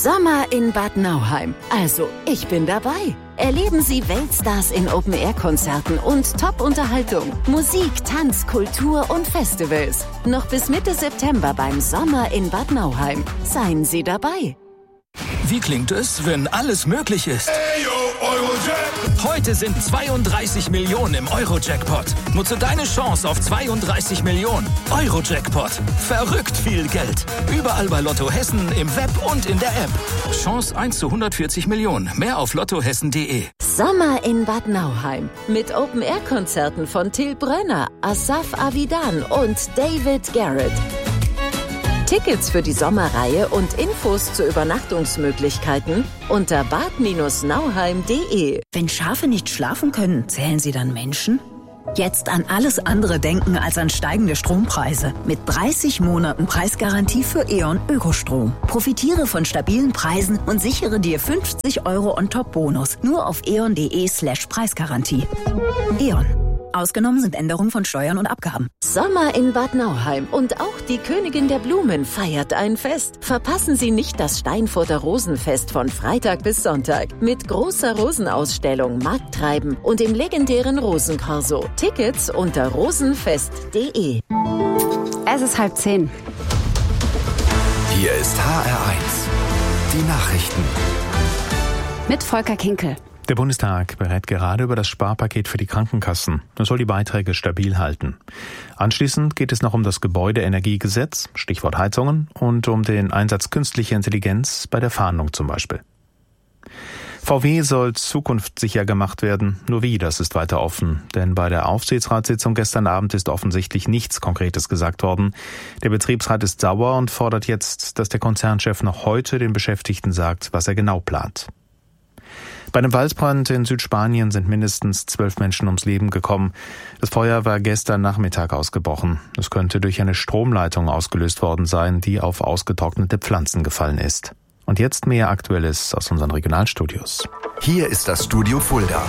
Sommer in Bad Nauheim. Also, ich bin dabei. Erleben Sie Weltstars in Open-Air-Konzerten und Top-Unterhaltung. Musik, Tanz, Kultur und Festivals. Noch bis Mitte September beim Sommer in Bad Nauheim. Seien Sie dabei. Wie klingt es, wenn alles möglich ist? Heute sind 32 Millionen im Euro-Jackpot. Nutze deine Chance auf 32 Millionen. Euro-Jackpot. Verrückt viel Geld. Überall bei Lotto Hessen, im Web und in der App. Chance 1 zu 140 Millionen. Mehr auf lottohessen.de. Sommer in Bad Nauheim. Mit Open-Air-Konzerten von Till Brönner, Asaf Avidan und David Garrett. Tickets für die Sommerreihe und Infos zu Übernachtungsmöglichkeiten unter bad-nauheim.de. Wenn Schafe nicht schlafen können, zählen sie dann Menschen? Jetzt an alles andere denken als an steigende Strompreise. Mit 30 Monaten Preisgarantie für E.ON Ökostrom. Profitiere von stabilen Preisen und sichere dir 50 € On-Top-Bonus. Nur auf eon.de/Preisgarantie. E.ON. Ausgenommen sind Änderungen von Steuern und Abgaben. Sommer in Bad Nauheim und auch die Königin der Blumen feiert ein Fest. Verpassen Sie nicht das Steinfurter Rosenfest von Freitag bis Sonntag mit großer Rosenausstellung, Markttreiben und dem legendären Rosenkorso. Tickets unter rosenfest.de. Es ist 9:30. Hier ist HR1. Die Nachrichten. Mit Volker Kinkel. Der Bundestag berät gerade über das Sparpaket für die Krankenkassen. Das soll die Beiträge stabil halten. Anschließend geht es noch um das Gebäudeenergiegesetz, Stichwort Heizungen, und um den Einsatz künstlicher Intelligenz bei der Fahndung zum Beispiel. VW soll zukunftssicher gemacht werden. Nur wie, das ist weiter offen. Denn bei der Aufsichtsratssitzung gestern Abend ist offensichtlich nichts Konkretes gesagt worden. Der Betriebsrat ist sauer und fordert jetzt, dass der Konzernchef noch heute den Beschäftigten sagt, was er genau plant. Bei einem Waldbrand in Südspanien sind mindestens 12 Menschen ums Leben gekommen. Das Feuer war gestern Nachmittag ausgebrochen. Es könnte durch eine Stromleitung ausgelöst worden sein, die auf ausgetrocknete Pflanzen gefallen ist. Und jetzt mehr Aktuelles aus unseren Regionalstudios. Hier ist das Studio Fulda.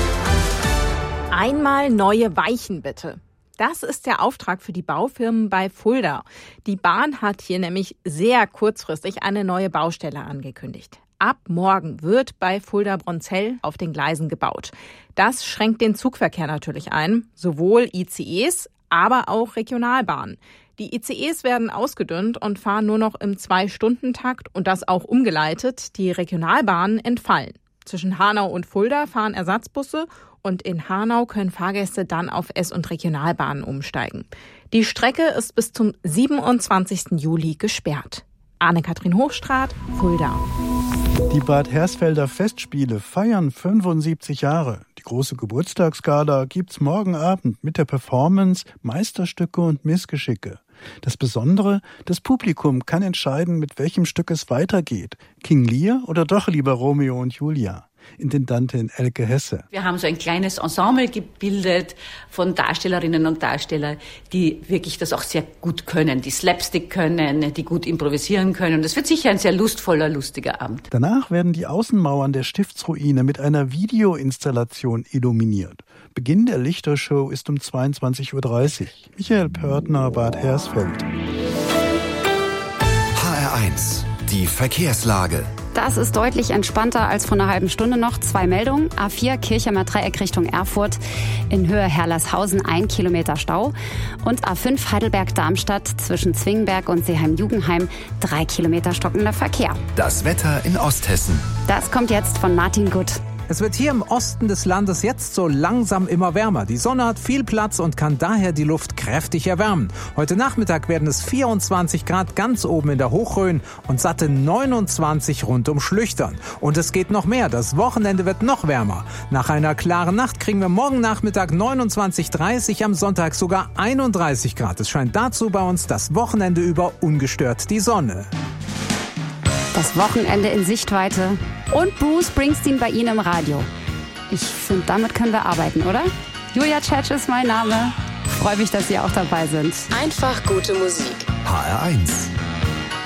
Einmal neue Weichen bitte. Das ist der Auftrag für die Baufirmen bei Fulda. Die Bahn hat hier nämlich sehr kurzfristig eine neue Baustelle angekündigt. Ab morgen wird bei Fulda-Bronzell auf den Gleisen gebaut. Das schränkt den Zugverkehr natürlich ein, sowohl ICEs, aber auch Regionalbahnen. Die ICEs werden ausgedünnt und fahren nur noch im 2-Stunden-Takt und das auch umgeleitet. Die Regionalbahnen entfallen. Zwischen Hanau und Fulda fahren Ersatzbusse und in Hanau können Fahrgäste dann auf S- und Regionalbahnen umsteigen. Die Strecke ist bis zum 27. Juli gesperrt. Anne-Kathrin Hochstraat, Fulda. Die Bad Hersfelder Festspiele feiern 75 Jahre. Die große Geburtstagsgala gibt's morgen Abend mit der Performance Meisterstücke und Missgeschicke. Das Besondere, das Publikum kann entscheiden, mit welchem Stück es weitergeht. King Lear oder doch lieber Romeo und Julia? Intendantin Elke Hesse. Wir haben so ein kleines Ensemble gebildet von Darstellerinnen und Darstellern, die wirklich das auch sehr gut können, die Slapstick können, die gut improvisieren können. Das wird sicher ein sehr lustvoller, lustiger Abend. Danach werden die Außenmauern der Stiftsruine mit einer Videoinstallation illuminiert. Beginn der Lichtershow ist um 22:30 Uhr. Michael Pörtner, Bad Hersfeld. HR1, die Verkehrslage. Das ist deutlich entspannter als vor einer halben Stunde noch. 2 Meldungen. A4 Kirchheimer Dreieck Richtung Erfurt. In Höhe Herlershausen 1 Kilometer Stau. Und A5 Heidelberg-Darmstadt zwischen Zwingenberg und Seeheim-Jugenheim 3 Kilometer stockender Verkehr. Das Wetter in Osthessen. Das kommt jetzt von Martin Gutt. Es wird hier im Osten des Landes jetzt so langsam immer wärmer. Die Sonne hat viel Platz und kann daher die Luft kräftig erwärmen. Heute Nachmittag werden es 24 Grad ganz oben in der Hochrhön und satte 29 rund um Schlüchtern. Und es geht noch mehr. Das Wochenende wird noch wärmer. Nach einer klaren Nacht kriegen wir morgen Nachmittag 29,30, am Sonntag sogar 31 Grad. Es scheint dazu bei uns das Wochenende über ungestört die Sonne. Das Wochenende in Sichtweite und Bruce Springsteen bei Ihnen im Radio. Ich finde, damit können wir arbeiten, oder? Julia Tschetsch ist mein Name. Freue mich, dass Sie auch dabei sind. Einfach gute Musik. HR1.